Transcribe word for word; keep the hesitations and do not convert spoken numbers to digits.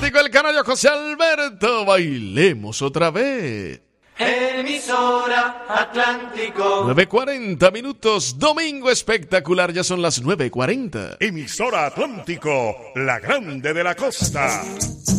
Atlántico, el canario José Alberto. Bailemos otra vez. Emisora Atlántico. nueve cuarenta minutos, domingo espectacular, ya son las nueve cuarenta. Emisora Atlántico, la grande de la costa.